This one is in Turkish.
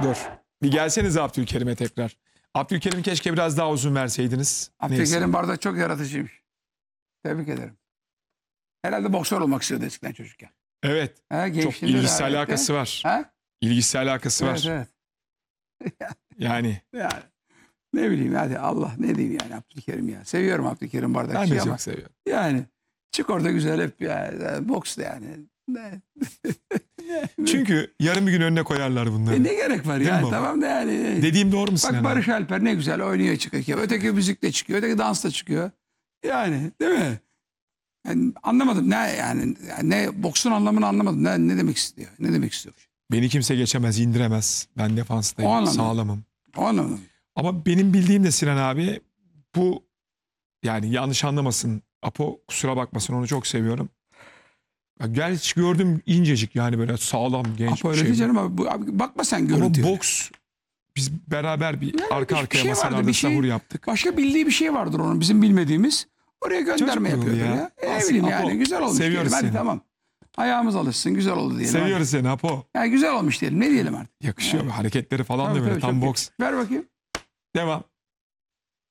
Dur. Bir gelseniz Abdülkerim'e tekrar. Abdülkerim'i keşke biraz daha uzun verseydiniz. Abdülkerim Bardak çok yaratıcıymış. Tebrik ederim. Herhalde boksör olmak istiyordu eskiden çocukken. Evet. Ha, Çok gençliğinde de ilgisi hayatta. alakası var. Ha? İlgisi alakası var. Evet. Yani. Yani ne bileyim hadi Allah ne diyeyim yani Abdülkerim ya. Seviyorum Abdülkerim Ben de Bardakçı'yı ama çok seviyorum. yani çık orada güzel hep ya. Boks da yani. Çünkü yarın bir gün önüne koyarlar bunları. Ne gerek var Değil mi yani baba? tamam da yani. Dediğim doğru mu Bak Sinan Barış abi? Alper ne güzel oynuyor çıkıyor. Öteki müzikle çıkıyor. Öteki dansla çıkıyor. Yani değil mi? Yani anlamadım ne yani ne boksun anlamını anlamadım. Ne demek istiyor? Ne demek istiyor? Beni kimse geçemez, indiremez. Ben O defanstayım, anlamda. sağlamım. O anlamadım. Ama benim bildiğim de Sinan abi bu, yani yanlış anlamasın. Apo kusura bakmasın, onu çok seviyorum. Ya gerçi gördüm incecik, yani böyle sağlam genç Apo bir öyle şey. değil canım abi bakma sen Ama görüntüye. boks, biz beraber bir Yani arka bir arkaya şey vardır, masalarda bir şey- sahur yaptık. Başka bildiği bir şey vardır onun bizim bilmediğimiz. Oraya gönderme Çocuk yapıyordur ya. ya. Ne Aslında bileyim Apo, yani güzel olmuş seviyoruz diyelim. Hadi seni. tamam. Ayağımız alışsın güzel oldu diyelim. Seviyoruz seni Apo. Yani güzel olmuş diyelim. Ne diyelim artık? Yakışıyor. Hareketleri falan Tabii, da böyle tabii, tam çok iyi. boks. Ver bakayım. Devam.